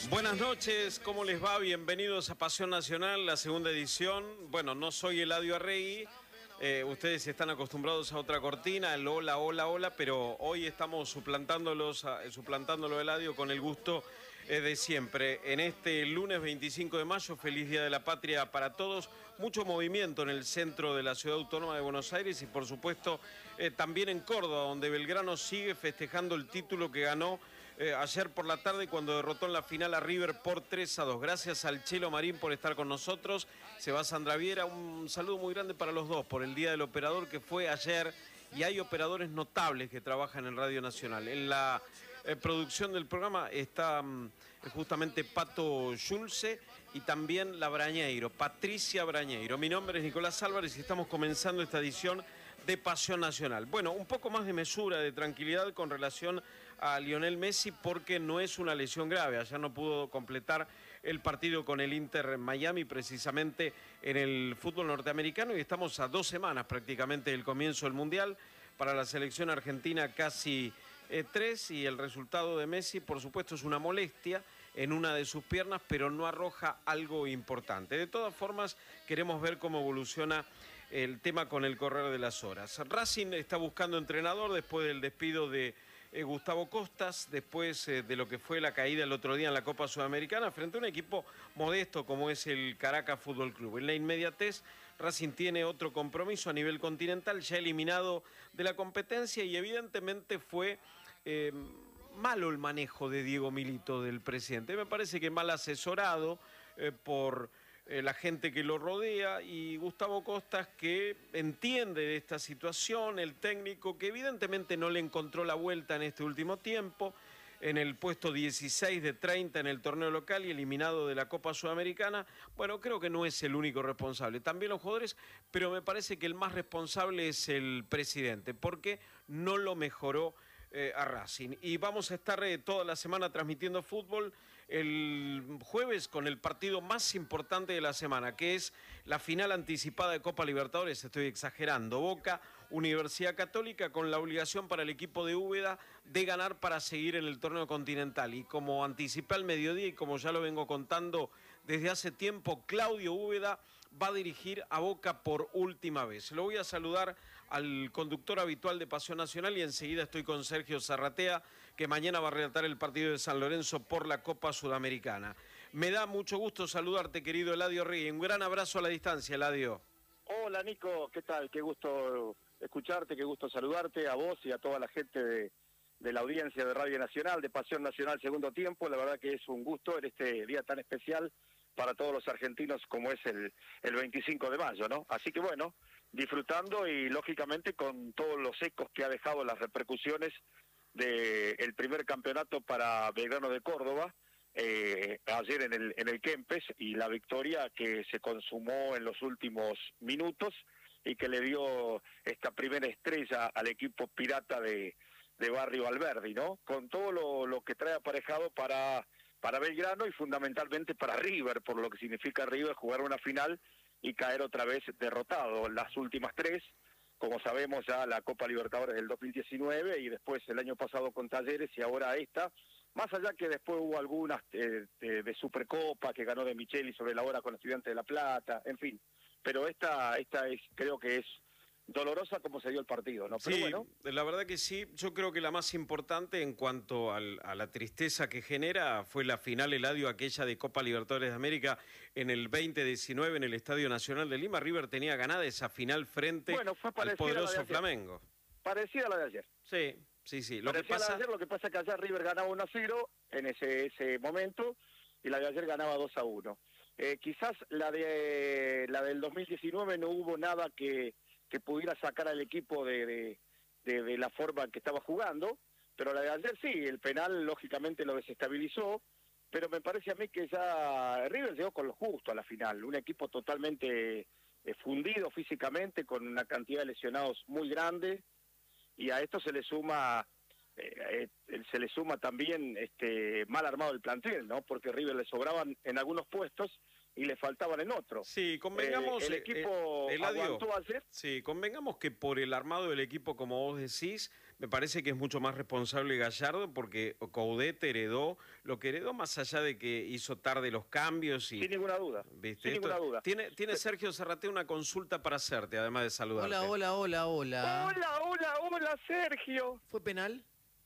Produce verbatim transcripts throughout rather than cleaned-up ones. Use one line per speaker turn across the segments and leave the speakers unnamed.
Buenas noches, ¿cómo les va? Bienvenidos a Pasión Nacional, la segunda edición. Bueno, no soy Eladio Arregui, eh, ustedes están acostumbrados a otra cortina, el hola, hola, hola, pero hoy estamos suplantándolos, a, suplantándolo a Eladio con el gusto eh, de siempre. En este lunes veinticinco de mayo, feliz Día de la Patria para todos, mucho movimiento en el centro de la Ciudad Autónoma de Buenos Aires y por supuesto eh, también en Córdoba, donde Belgrano sigue festejando el título que ganó Eh, ayer por la tarde cuando derrotó en la final a River por tres a dos. Gracias al Chelo Marín por estar con nosotros. Se va Sandra Viera. Un saludo muy grande para los dos por el Día del Operador que fue ayer. Y hay operadores notables que trabajan en Radio Nacional. En la eh, producción del programa está um, justamente Pato Schulze y también la Brañeiro, Patricia Brañeiro. Mi nombre es Nicolás Álvarez y estamos comenzando esta edición de Pasión Nacional. Bueno, un poco más de mesura, de tranquilidad con relación a Lionel Messi porque no es una lesión grave. Ayer no pudo completar el partido con el Inter Miami precisamente en el fútbol norteamericano y estamos a dos semanas prácticamente del comienzo del Mundial. Para la selección argentina casi eh, tres y el resultado de Messi por supuesto es una molestia en una de sus piernas, pero no arroja algo importante. De todas formas queremos ver cómo evoluciona el tema con el correr de las horas. Racing está buscando entrenador después del despido de eh, Gustavo Costas, después eh, de lo que fue la caída el otro día en la Copa Sudamericana, frente a un equipo modesto como es el Caracas Fútbol Club. En la inmediatez, Racing tiene otro compromiso a nivel continental, ya eliminado de la competencia y evidentemente fue eh, malo el manejo de Diego Milito, del presidente. Me parece que mal asesorado eh, por Eh, la gente que lo rodea y Gustavo Costas que entiende de esta situación, el técnico que evidentemente no le encontró la vuelta en este último tiempo, en el puesto dieciséis de treinta en el torneo local y eliminado de la Copa Sudamericana. Bueno, creo que no es el único responsable, también los jugadores, pero me parece que el más responsable es el presidente, porque no lo mejoró Eh, a Racing. Y vamos a estar eh, toda la semana transmitiendo fútbol el jueves con el partido más importante de la semana, que es la final anticipada de Copa Libertadores. Estoy exagerando. Boca, Universidad Católica, con la obligación para el equipo de Úbeda de ganar para seguir en el torneo continental. Y como anticipé al mediodía y como ya lo vengo contando desde hace tiempo, Claudio Úbeda va a dirigir a Boca por última vez. Lo voy a saludar al conductor habitual de Pasión Nacional y enseguida estoy con Sergio Zarratea, que mañana va a relatar el partido de San Lorenzo por la Copa Sudamericana. Me da mucho gusto saludarte, querido Eladio Arregui. Un gran abrazo a la distancia, Eladio.
Hola, Nico, ¿qué tal? Qué gusto escucharte, qué gusto saludarte a vos y a toda la gente de, de la audiencia de Radio Nacional, de Pasión Nacional Segundo Tiempo. La verdad que es un gusto en este día tan especial para todos los argentinos como es el, el veinticinco de mayo, ¿no? Así que bueno, disfrutando y lógicamente con todos los ecos que ha dejado las repercusiones del primer campeonato para Belgrano de Córdoba, eh, ayer en el, en el Kempes, y la victoria que se consumó en los últimos minutos y que le dio esta primera estrella al equipo pirata de, de Barrio Alberdi, ¿no? Con todo lo, lo que trae aparejado para... para Belgrano y fundamentalmente para River, por lo que significa River jugar una final y caer otra vez derrotado. Las últimas tres, como sabemos ya la Copa Libertadores del dos mil diecinueve y después el año pasado con Talleres y ahora esta, más allá que después hubo algunas eh, de, de Supercopa que ganó de Micheli sobre la hora con Estudiantes de La Plata, en fin, pero esta, esta es, creo que es dolorosa como se dio el partido, ¿no? Pero
sí,
bueno.
La verdad que sí, yo creo que la más importante en cuanto al, a la tristeza que genera fue la final, Eladio, aquella de Copa Libertadores de América en el veinte diecinueve en el Estadio Nacional de Lima. River tenía ganada esa final frente
bueno, fue
al poderoso Flamengo.
Parecida a la de ayer.
Sí, sí, sí. Lo que
parecida
pasa...
a la de ayer, lo que pasa es que ayer River ganaba uno a cero en ese, ese momento y la de ayer ganaba dos a uno. Eh, quizás la de la del dos mil diecinueve no hubo nada que que pudiera sacar al equipo de, de, de, de la forma en que estaba jugando, pero la de ayer sí, el penal lógicamente lo desestabilizó, pero me parece a mí que ya River llegó con lo justo a la final, un equipo totalmente eh, fundido físicamente, con una cantidad de lesionados muy grande, y a esto se le suma eh, eh, se le suma también este mal armado el plantel, ¿no? Porque River le sobraban en algunos puestos y le faltaban en otro.
Sí, convengamos...
Eh, el equipo
eh, Eladio,
aguantó ayer.
Sí, convengamos que por el armado del equipo, como vos decís, me parece que es mucho más responsable Gallardo porque Coudet heredó lo que heredó, más allá de que hizo tarde los cambios. Y,
sin ninguna duda,
¿viste?
sin
Esto,
ninguna duda.
Tiene, tiene Sergio Zarate una consulta para hacerte, además de saludarte.
Hola, hola, hola, hola.
Hola, hola, hola, Sergio.
¿Fue penal?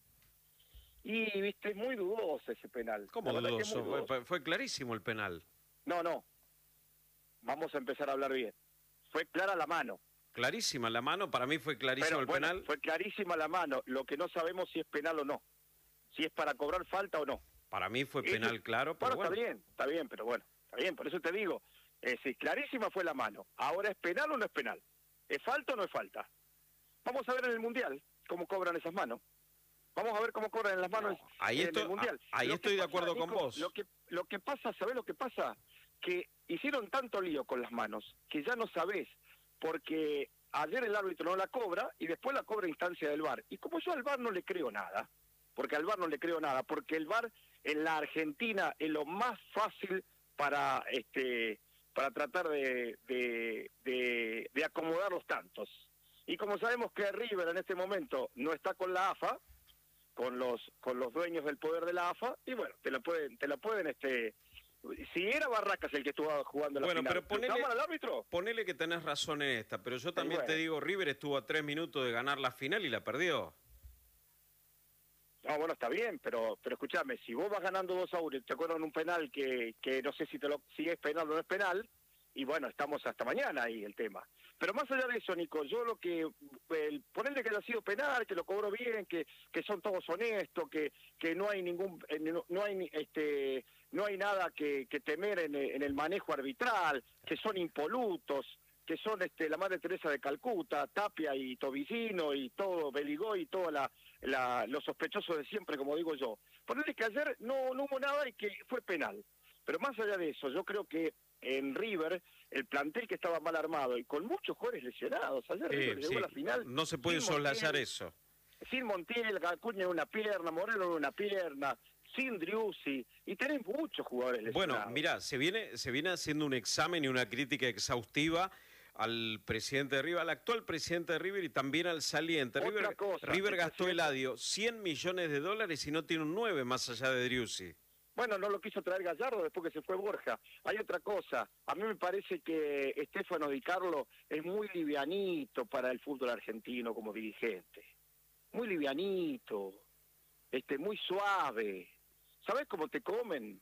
Y, viste, es muy dudoso ese penal.
¿Cómo
La verdad que es
dudoso?
muy dudoso.
Fue, fue clarísimo el penal.
No, no. Vamos a empezar a hablar bien. Fue clara la mano.
Clarísima la mano, para mí fue clarísimo
Pero,
el
bueno,
penal.
fue clarísima la mano. Lo que no sabemos si es penal o no. Si es para cobrar falta o no.
Para mí fue
Eso-
penal, claro, pero
Bueno,
bueno.
está bien, está bien, pero bueno, está bien. Por eso te digo, eh, si clarísima fue la mano. Ahora, ¿es penal o no es penal? ¿Es falta o no es falta? Vamos a ver en el Mundial cómo cobran esas manos. Vamos a ver cómo cobran en las manos
Ahí
en
estoy-
el Mundial.
a- ahí
Lo que
estoy de
pasa,
acuerdo con
Nico,
vos.
Lo que, lo que pasa, ¿sabés lo que pasa? Que hicieron tanto lío con las manos que ya no sabés, porque ayer el árbitro no la cobra y después la cobra a instancia del V A R. Y como yo al V A R no le creo nada, porque al V A R no le creo nada, porque el V A R en la Argentina es lo más fácil para este para tratar de, de, de, de acomodar los tantos. Y como sabemos que River en este momento no está con la A F A, con los con los dueños del poder de la A F A, y bueno, te la pueden te la pueden este si era Barracas el que estuvo jugando la
Bueno,
final,
pero ponele-
¿llamaban al árbitro?
Ponele que tenés razón en esta, pero yo también
bueno.
te digo, River estuvo a tres minutos de ganar la final y la perdió.
No, bueno, está bien, pero pero escúchame, si vos vas ganando dos a uno y te acuerdan un penal que, que no sé si te lo si es penal o no es penal, y bueno, estamos hasta mañana ahí el tema. Pero más allá de eso, Nico, yo lo que, el, ponerle que haya sido penal, que lo cobró bien, que, que son todos honestos, que, que no hay ningún, eh, no, no hay ni- este, no hay nada que, que temer en, el- en el manejo arbitral, que son impolutos, que son este la Madre Teresa de Calcuta, Tapia y Tobillino y todo, Beligoy y todos la, la, los sospechosos de siempre, como digo yo. Ponerle que ayer no, no hubo nada y que fue penal. Pero más allá de eso, yo creo que en River, el plantel que estaba mal armado y con muchos jugadores lesionados, ayer
Eh,
River llegó
sí,
a la final.
no se puede
sin
soslayar
Montiel,
eso.
Sin Montiel, Acuña en una pierna, Moreno en una pierna, sin Driussi, y tenés muchos jugadores lesionados.
Bueno, mira, se viene, se viene haciendo un examen y una crítica exhaustiva al presidente de River, al actual presidente de River y también al saliente.
Otra
River,
cosa,
River
el
gastó,
presidente-
Eladio, cien millones de dólares y no tiene un nueve más allá de Driussi.
Bueno, no lo quiso traer Gallardo después que se fue Borja. Hay otra cosa. A mí me parece que Estefano Di Carlo es muy livianito para el fútbol argentino como dirigente. Muy livianito, este, muy suave. ¿Sabés cómo te comen?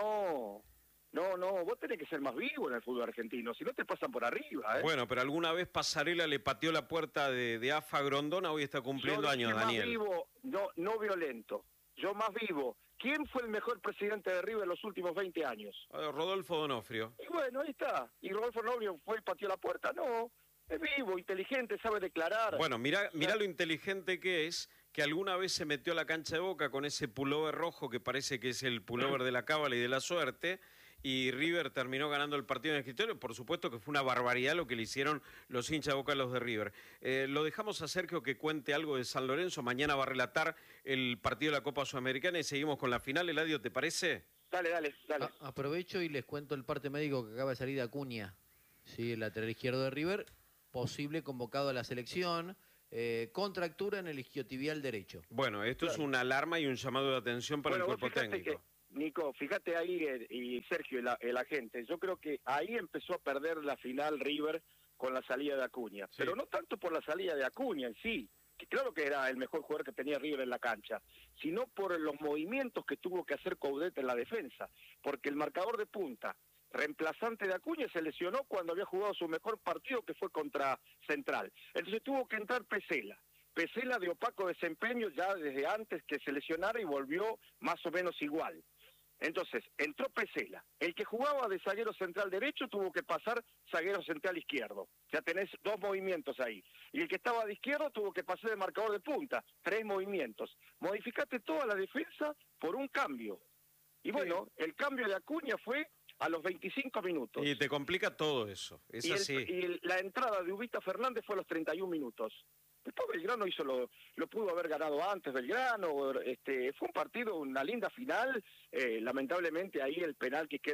No, no, no. Vos tenés que ser más vivo en el fútbol argentino. Si no te pasan por arriba, ¿eh?
Bueno, pero alguna vez Pasarela le pateó la puerta de, de A F A Grondona, hoy está cumpliendo
Yo dije
años,
más
Daniel.
vivo, no, no violento. Yo más vivo. ¿Quién fue el mejor presidente de River en los últimos veinte años?
Eh, Rodolfo Donofrio.
Y bueno, ahí está. ¿Y Rodolfo Novio fue y pateó la puerta? No. Es vivo, inteligente, sabe declarar.
Bueno, mira, mira lo inteligente que es, que alguna vez se metió a la cancha de Boca con ese pullover rojo que parece que es el pullover de la cábala y de la suerte, y River terminó ganando el partido en el escritorio. Por supuesto que fue una barbaridad lo que le hicieron los hinchas de Boca a los de River. Eh, lo dejamos a Sergio que cuente algo de San Lorenzo. Mañana va a relatar el partido de la Copa Sudamericana y seguimos con la final. Eladio, ¿te parece?
Dale, dale, dale.
A- aprovecho y les cuento el parte médico que acaba de salir de Acuña, ¿sí? El lateral izquierdo de River, posible convocado a la selección, eh, contractura en el isquiotibial derecho.
Bueno, esto es
Claro.
una alarma y un llamado de atención para
Bueno,
el
vos
cuerpo
fíjate
técnico.
que, Nico, fíjate ahí, eh, y Sergio, el, el agente, yo creo que ahí empezó a perder la final River con la salida de Acuña.
Sí.
Pero no tanto por la salida de Acuña en sí, que claro que era el mejor jugador que tenía River en la cancha, sino por los movimientos que tuvo que hacer Coudet en la defensa. Porque el marcador de punta, reemplazante de Acuña, se lesionó cuando había jugado su mejor partido, que fue contra Central. Entonces tuvo que entrar Pesela. Pesela de opaco desempeño ya desde antes que se lesionara y volvió más o menos igual. Entonces, entró Pesela. El que jugaba de zaguero central derecho tuvo que pasar zaguero central izquierdo. Ya tenés dos movimientos ahí. Y el que estaba de izquierdo tuvo que pasar de marcador de punta. Tres movimientos. Modificaste toda la defensa por un cambio. Y bueno, el cambio de Acuña fue a los veinticinco minutos.
Y te complica todo eso, es
Y, el-
así.
y el- la entrada de Ubita Fernández fue a los treinta y un minutos. Después Belgrano hizo lo, lo pudo haber ganado antes Belgrano, este, fue un partido, una linda final, eh, lamentablemente ahí el penal que queda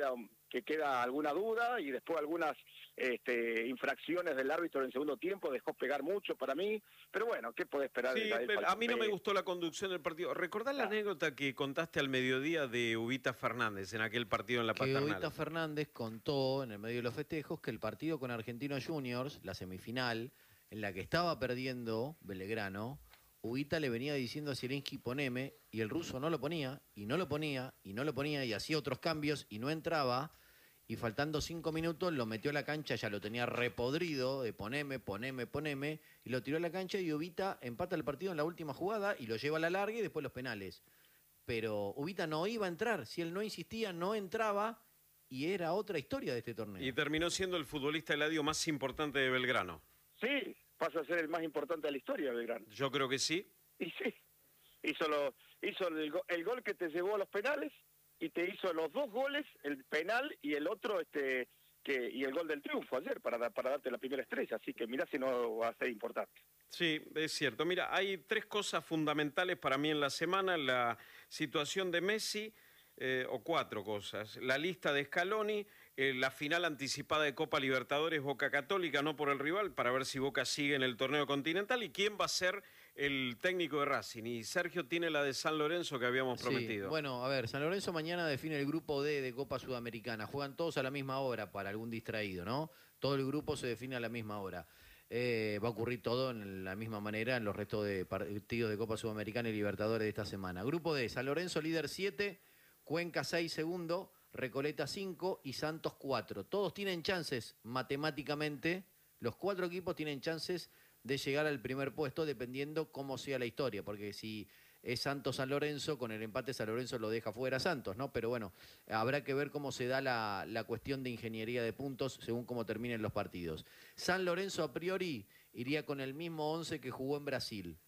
que queda alguna duda y después algunas este, infracciones del árbitro en el segundo tiempo, dejó pegar mucho para mí, pero bueno, ¿qué puede esperar?
Sí,
de
a mí no me gustó la conducción del partido. ¿Recordás la
Ah.
anécdota que contaste al mediodía de Ubita Fernández en aquel partido en la
Que
Paternal?
Ubita Fernández contó en el medio de los festejos que el partido con Argentinos Juniors, la semifinal, en la que estaba perdiendo Belgrano, Ubita le venía diciendo a Zielinski poneme, y el ruso no lo ponía, y no lo ponía, y no lo ponía, y hacía otros cambios, y no entraba, y faltando cinco minutos lo metió a la cancha, ya lo tenía repodrido, de poneme, poneme, poneme, y lo tiró a la cancha, y Ubita empata el partido en la última jugada, y lo lleva a la larga, y después los penales. Pero Ubita no iba a entrar, si él no insistía, no entraba, y era otra historia de este torneo.
Y terminó siendo el futbolista Eladio más importante de Belgrano.
Sí, pasa a ser el más importante de la historia, Belgrano.
Yo creo que sí.
Y sí, hizo, lo, hizo el, go, el gol que te llevó a los penales y te hizo los dos goles, el penal y el otro, este que y el gol del triunfo ayer para, para darte la primera estrella. Así que mirá si no va a ser importante.
Sí, es cierto. Mira, hay tres cosas fundamentales para mí en la semana. La situación de Messi, eh, o cuatro cosas. La lista de Scaloni, eh, la final anticipada de Copa Libertadores Boca Católica, no por el rival, para ver si Boca sigue en el torneo continental, y quién va a ser el técnico de Racing. Y Sergio tiene la de San Lorenzo que habíamos prometido.
Sí, bueno, a ver, San Lorenzo mañana define el grupo D de Copa Sudamericana. Juegan todos a la misma hora para algún distraído, ¿no? Todo el grupo se define a la misma hora. Eh, va a ocurrir todo en la misma manera en los restos de partidos de Copa Sudamericana y Libertadores de esta semana. Grupo D, San Lorenzo líder siete, Cuenca seis segundo, Recoleta cinco y Santos cuatro. Todos tienen chances matemáticamente, los cuatro equipos tienen chances de llegar al primer puesto dependiendo cómo sea la historia, porque si es Santos San Lorenzo, con el empate San Lorenzo lo deja fuera Santos, ¿no? Pero bueno, habrá que ver cómo se da la, la cuestión de ingeniería de puntos según cómo terminen los partidos. San Lorenzo a priori iría con el mismo once que jugó en Brasil.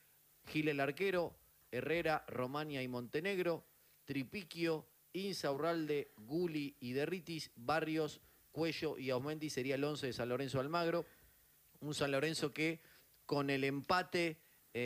Gil el arquero, Herrera, Romania y Montenegro, Tripiquio, Insaurralde, Guli y Derritis, Barrios, Cuello y Aumendi sería el once de San Lorenzo Almagro. Un San Lorenzo que con el empate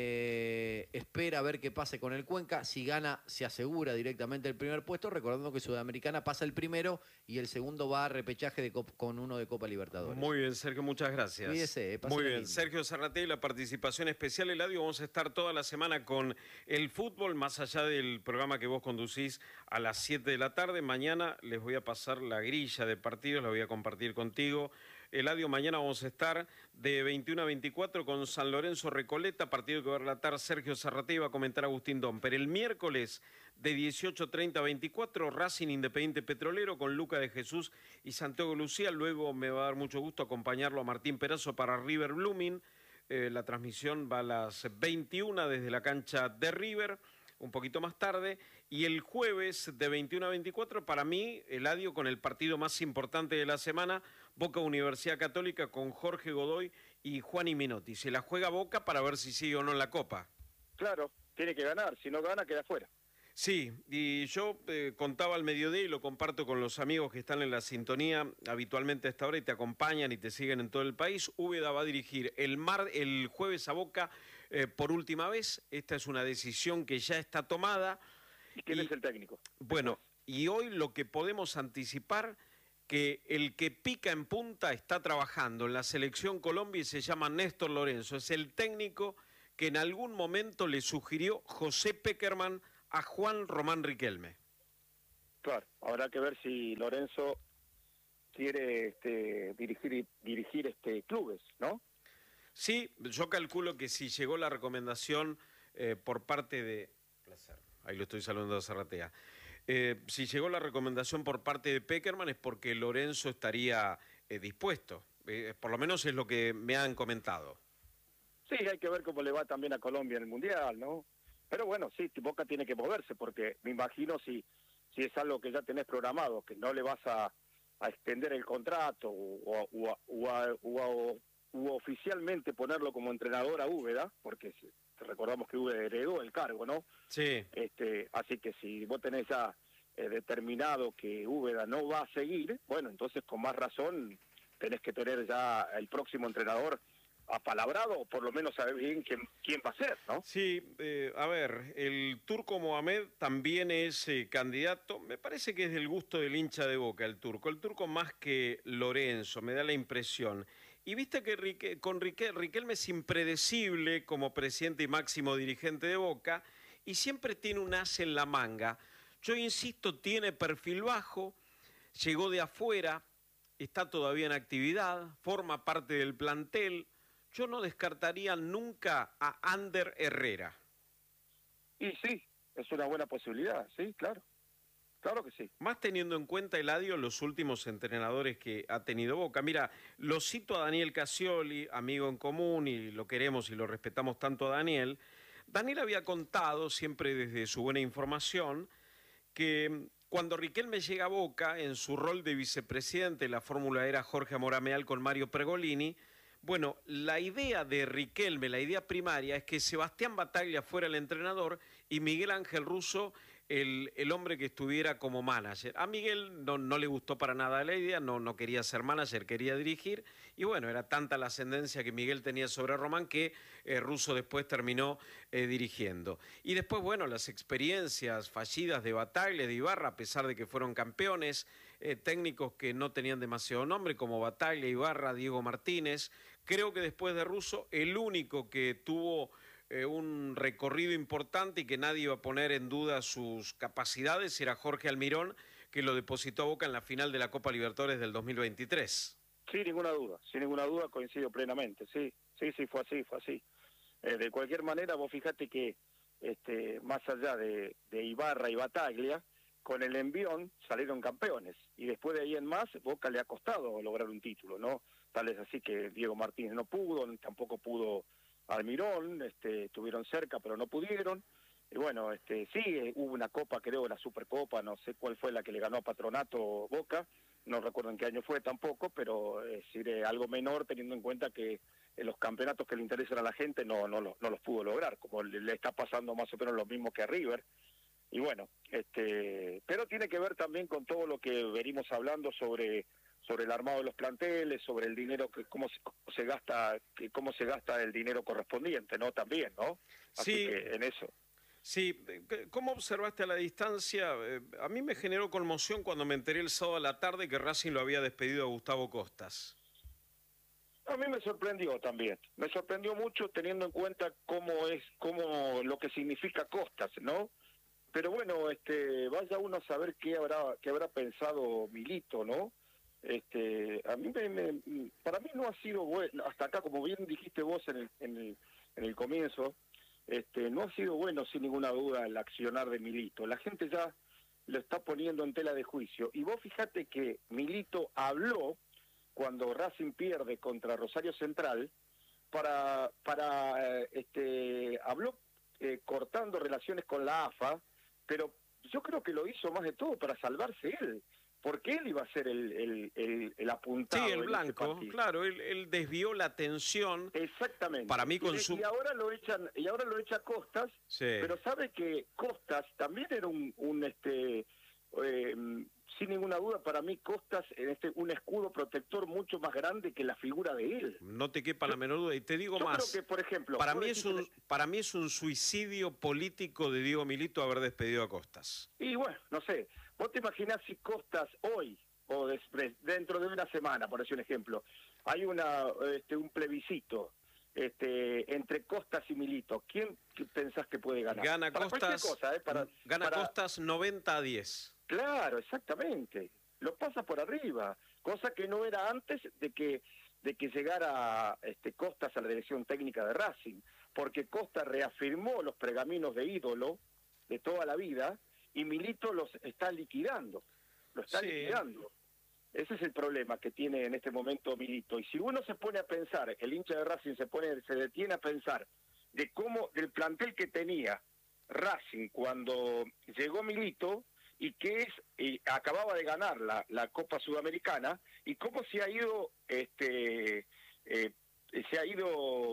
eh, espera a ver qué pase con el Cuenca. Si gana, se asegura directamente el primer puesto, recordando que Sudamericana pasa el primero y el segundo va a repechaje de con uno de Copa Libertadores.
Muy bien, Sergio, muchas gracias.
Cuídese, eh,
Muy bien,
lindo.
Sergio Zarrategui, la participación especial. Eladio, vamos a estar toda la semana con el fútbol, más allá del programa que vos conducís a las siete de la tarde. Mañana les voy a pasar la grilla de partidos, la voy a compartir contigo. Eladio, mañana vamos a estar de veintiuno a veinticuatro con San Lorenzo Recoleta, partido que va a relatar Sergio Zarrategui, va a comentar Agustín Dom. Pero el miércoles de dieciocho treinta a veinticuatro, Racing Independiente Petrolero con Luca de Jesús y Santiago Lucía. Luego me va a dar mucho gusto acompañarlo a Martín Perazo para River Blooming. Eh, la transmisión va a las veintiuna desde la cancha de River, un poquito más tarde. Y el jueves de veintiuno a veinticuatro, para mí, Eladio, con el partido más importante de la semana, Boca Universidad Católica con Jorge Godoy y Juan Minotti. Se la juega Boca para ver si sigue o no en la Copa.
Claro, tiene que ganar, si no gana queda fuera.
Sí, y yo eh, contaba al mediodía y lo comparto con los amigos que están en la sintonía habitualmente a esta hora y te acompañan y te siguen en todo el país. Úbeda va a dirigir el, mar, el jueves a Boca eh, por última vez. Esta es una decisión que ya está tomada.
¿Y quién
y,
es el técnico?
Bueno, y hoy lo que podemos anticipar, que el que pica en punta está trabajando en la selección Colombia y se llama Néstor Lorenzo. Es el técnico que en algún momento le sugirió José Peckerman a Juan Román Riquelme.
Claro, habrá que ver si Lorenzo quiere este, dirigir dirigir este clubes, ¿no?
Sí, yo calculo que si llegó la recomendación eh, por parte de... Placer, ahí lo estoy saludando a Zarratea. Eh, si llegó la recomendación por parte de Peckerman es porque Lorenzo estaría eh, dispuesto. Eh, por lo menos es lo que me han comentado.
Sí, hay que ver cómo le va también a Colombia en el Mundial, ¿no? Pero bueno, sí, Boca tiene que moverse, porque me imagino si, si es algo que ya tenés programado, que no le vas a, a extender el contrato o, o, o, o, a, o, a, o oficialmente ponerlo como entrenador a Úbeda, porque recordamos que Úbeda heredó el cargo, ¿no?
Sí.
Este, así que si vos tenés ya eh, determinado que Úbeda no va a seguir, bueno, entonces con más razón tenés que tener ya el próximo entrenador apalabrado, o por lo menos saber bien quién, quién va a ser, ¿no?
Sí, eh, a ver, el Turco Mohamed también es eh, candidato. Me parece que es del gusto del hincha de Boca, el Turco. El Turco más que Lorenzo, me da la impresión. Y viste que Rique, con Riquel, Riquelme es impredecible como presidente y máximo dirigente de Boca y siempre tiene un as en la manga. Yo insisto, tiene perfil bajo, llegó de afuera, está todavía en actividad, forma parte del plantel. Yo no descartaría nunca a Ander Herrera.
Y sí, es una buena posibilidad, sí, claro. Claro que sí.
Más teniendo en cuenta, Eladio, los últimos entrenadores que ha tenido Boca. Mira, lo cito a Daniel Casioli, amigo en común, y lo queremos y lo respetamos tanto a Daniel. Daniel había contado, siempre desde su buena información, que cuando Riquelme llega a Boca, en su rol de vicepresidente, la fórmula era Jorge Amorameal con Mario Pergolini. Bueno, la idea de Riquelme, la idea primaria, es que Sebastián Bataglia fuera el entrenador y Miguel Ángel Russo el, el hombre que estuviera como manager. A Miguel no, no le gustó para nada la idea, no, no quería ser manager, quería dirigir. Y bueno, era tanta la ascendencia que Miguel tenía sobre Román que eh, Russo después terminó eh, dirigiendo. Y después, bueno, las experiencias fallidas de Bataglia, de Ibarra, a pesar de que fueron campeones, eh, técnicos que no tenían demasiado nombre, como Bataglia, Ibarra, Diego Martínez. Creo que después de Russo, el único que tuvo eh, un recorrido importante y que nadie iba a poner en duda sus capacidades era Jorge Almirón, que lo depositó a Boca en la final de la Copa Libertadores del dos mil veintitrés.
Sin ninguna duda, sin ninguna duda coincido plenamente, sí, sí, sí, fue así, fue así. Eh, de cualquier manera, vos fijate que este, más allá de, de Ibarra y Bataglia, con el envión salieron campeones, y después de ahí en más, Boca le ha costado lograr un título, ¿no? Tal es así que Diego Martínez no pudo, tampoco pudo Almirón, este, estuvieron cerca pero no pudieron, y bueno, este, sí, hubo una copa, creo, la Supercopa, no sé cuál fue la que le ganó a Patronato Boca, no recuerdo en qué año fue tampoco, pero es decir, eh, algo menor teniendo en cuenta que en los campeonatos que le interesan a la gente no, no, no, no los pudo lograr, como le, le está pasando más o menos lo mismo que a River. Y bueno, este, pero tiene que ver también con todo lo que venimos hablando sobre sobre el armado de los planteles, sobre el dinero, que cómo se, cómo se gasta, que cómo se gasta el dinero correspondiente, ¿no? También, ¿no? Así
Sí.
que en eso.
Sí, ¿cómo observaste a la distancia? A mí me generó conmoción cuando me enteré el sábado a la tarde que Racing lo había despedido a Gustavo Costas.
A mí me sorprendió también, me sorprendió mucho teniendo en cuenta cómo es, cómo lo que significa Costas, ¿no? Pero bueno, este, vaya uno a saber qué habrá, qué habrá pensado Milito, ¿no? Este, a mí me, me, para mí no ha sido bueno, hasta acá, como bien dijiste vos en el, en el, en el comienzo, este, no ha sido bueno sin ninguna duda el accionar de Milito. La gente ya lo está poniendo en tela de juicio. Y vos fíjate que Milito habló cuando Racing pierde contra Rosario Central, para, para eh, este, habló eh, cortando relaciones con la A F A, pero yo creo que lo hizo más de todo para salvarse él, porque él iba a ser el, el, el, el apuntado.
Sí, el blanco, claro, él, él desvió la atención.
Exactamente.
Para mí con
y,
su...
y ahora lo echan, y ahora lo echa Costas,
sí.
Pero sabe que Costas también era un, un este, eh, sin ninguna duda para mí Costas en este un escudo protector mucho más grande que la figura de él.
No te quepa
yo,
la menor duda, y te digo
yo
más.
Creo que, por ejemplo,
para mí es un, para mí es un suicidio político de Diego Milito haber despedido a Costas.
Y bueno, no sé. ¿Vos te imaginás si Costas hoy, o después, dentro de una semana, por decir un ejemplo, hay una este, un plebiscito este, entre Costas y Milito? ¿Quién pensás que puede ganar?
Gana
para
Costas,
cosa, ¿eh? para,
gana
para...
Costas noventa a diez.
Claro, exactamente. Lo pasa por arriba, cosa que no era antes de que de que llegara este, Costas a la dirección técnica de Racing, porque Costas reafirmó los pergaminos de ídolo de toda la vida, y Milito los está liquidando, lo está sí. liquidando. Ese es el problema que tiene en este momento Milito. Y si uno se pone a pensar, el hincha de Racing se pone, se detiene a pensar de cómo, del plantel que tenía Racing cuando llegó Milito, y que es, y acababa de ganar la, la Copa Sudamericana, y cómo se ha ido, este, eh, se ha ido...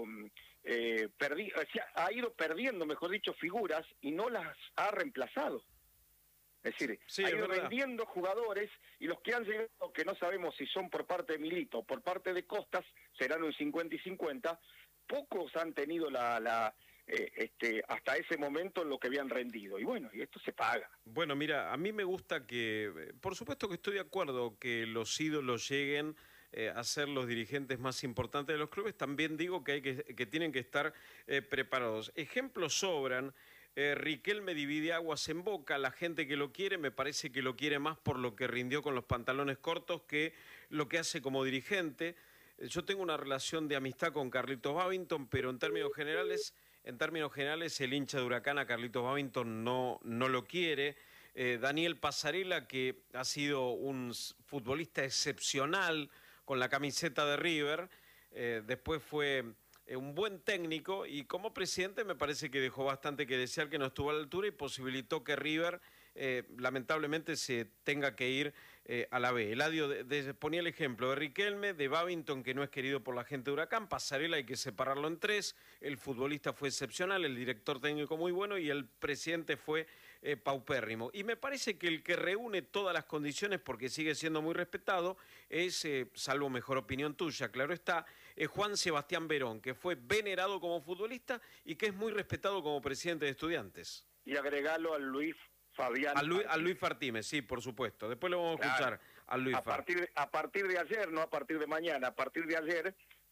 Eh, perdi- se ha, ha ido perdiendo, mejor dicho, figuras, y no las ha reemplazado. Es decir,
sí,
ha
es
ido
verdad.
vendiendo jugadores y los que han llegado, que no sabemos si son por parte de Milito o por parte de Costas, serán un cincuenta y cincuenta. Pocos han tenido la, la eh, este, hasta ese momento lo que habían rendido. Y bueno, y esto se paga.
Bueno, mira, a mí me gusta que, eh, por supuesto que estoy de acuerdo que los ídolos lleguen eh, a ser los dirigentes más importantes de los clubes. También digo que, hay que, que tienen que estar eh, preparados. Ejemplos sobran. Eh, Riquelme divide aguas en Boca, la gente que lo quiere me parece que lo quiere más por lo que rindió con los pantalones cortos que lo que hace como dirigente. Eh, yo tengo una relación de amistad con Carlitos Babington, pero en términos generales, en términos generales el hincha de Huracán a Carlitos Babington no, no lo quiere. Eh, Daniel Pasarela, que ha sido un futbolista excepcional con la camiseta de River, eh, después fue un buen técnico y como presidente me parece que dejó bastante que desear, que no estuvo a la altura y posibilitó que River eh, lamentablemente se tenga que ir eh, a la B. Eladio de, de, ponía el ejemplo de Riquelme, de Babington, que no es querido por la gente de Huracán. Pasarela hay que separarlo en tres. El futbolista fue excepcional, el director técnico muy bueno y el presidente fue eh, paupérrimo. Y me parece que el que reúne todas las condiciones, porque sigue siendo muy respetado, es, eh, salvo mejor opinión tuya, claro está, es Juan Sebastián Verón, que fue venerado como futbolista y que es muy respetado como presidente de Estudiantes.
Y agregarlo a Luis Fabián.
A Luis, a Luis Fartime, sí, por supuesto. Después lo vamos a escuchar
claro.
a Luis
a partir, de, a partir de ayer, no a partir de mañana, a partir de ayer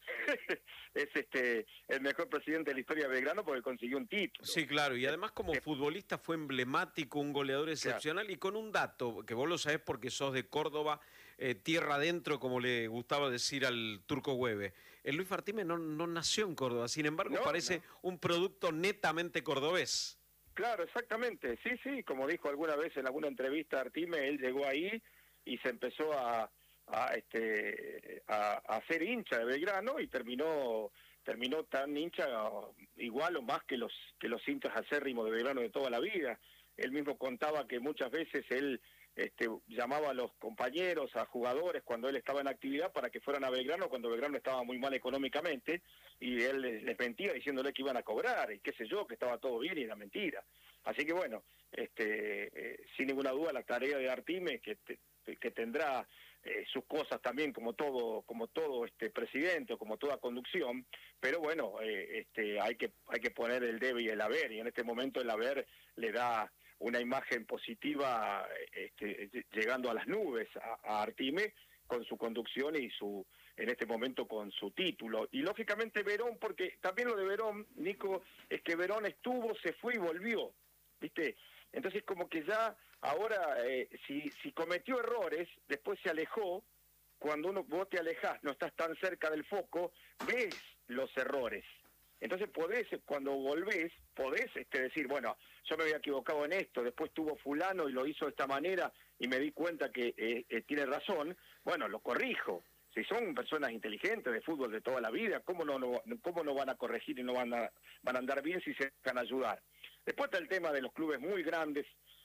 es este el mejor presidente de la historia de Belgrano porque consiguió un título.
Sí, claro, y además como futbolista fue emblemático, un goleador excepcional, claro. Y con un dato, que vos lo sabés porque sos de Córdoba, eh, tierra adentro, como le gustaba decir al Turco Güeve. El Luis Fartime no, no nació en Córdoba, sin embargo no, parece no. un producto netamente cordobés.
Claro, exactamente, sí, sí, como dijo alguna vez en alguna entrevista Artime, él llegó ahí y se empezó a, a, este, a, a ser hincha de Belgrano y terminó terminó tan hincha igual o más que los que los hinchas acérrimos de Belgrano de toda la vida. Él mismo contaba que muchas veces él este, llamaba a los compañeros, a jugadores cuando él estaba en actividad para que fueran a Belgrano cuando Belgrano estaba muy mal económicamente y él les, les mentía diciéndole que iban a cobrar y qué sé yo, que estaba todo bien y era mentira. Así que bueno, este, eh, sin ninguna duda la tarea de Artime que, te, que tendrá eh, sus cosas también como todo como todo este presidente o como toda conducción, pero bueno, eh, este, hay que hay que poner el debe y el haber y en este momento el haber le da una imagen positiva este, llegando a las nubes a, a Artime con su conducción y su en este momento con su título. Y lógicamente Verón, porque también lo de Verón, Nico, es que Verón estuvo, se fue y volvió, ¿viste? Entonces como que ya ahora, eh, si, si cometió errores, después se alejó, cuando uno vos te alejás, no estás tan cerca del foco, ves los errores. Entonces podés, cuando volvés, podés este, decir, bueno, yo me había equivocado en esto, después tuvo fulano y lo hizo de esta manera y me di cuenta que eh, eh, tiene razón, bueno, lo corrijo. Si son personas inteligentes de fútbol de toda la vida, ¿cómo no, no, cómo no van a corregir y no van a, van a andar bien si se dejan ayudar? Después está el tema de los clubes muy grandes,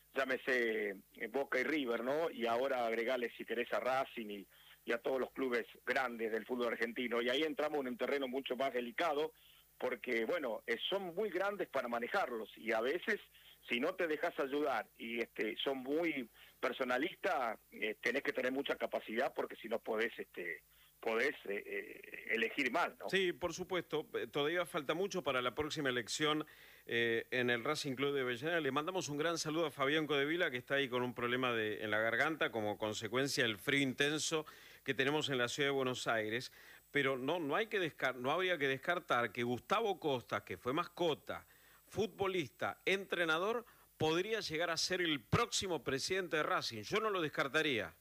llámese Boca y River, ¿no? Y ahora agregarle, si querés, a Racing y, y a todos los clubes grandes del fútbol argentino. Y ahí entramos en un terreno mucho más delicado, porque, bueno, eh, son muy grandes para manejarlos y a veces, si no te dejas ayudar y este, son muy personalistas, eh, tenés que tener mucha capacidad porque si no podés, este, podés eh, eh, elegir mal, ¿no?
Sí, por supuesto. Todavía falta mucho para la próxima elección eh, en el Racing Club de Avellaneda. Le mandamos un gran saludo a Fabián Codevila, que está ahí con un problema de, en la garganta como consecuencia del frío intenso que tenemos en la ciudad de Buenos Aires. Pero no, no, hay que descar no habría que descartar que Gustavo Costa, que fue mascota, futbolista, entrenador, podría llegar a ser el próximo presidente de Racing. Yo no lo descartaría.